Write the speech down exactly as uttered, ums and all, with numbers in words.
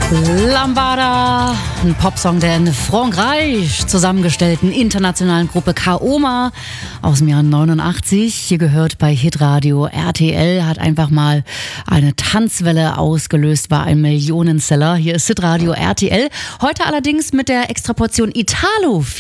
Lambada, ein Popsong der in Frankreich zusammengestellten internationalen Gruppe Kaoma aus dem Jahr neunundachtzig. Hier gehört bei Hitradio R T L, hat einfach mal eine Tanzwelle ausgelöst, war ein Millionenseller. Hier ist Hitradio R T L. Heute allerdings mit der Extraportion Italo.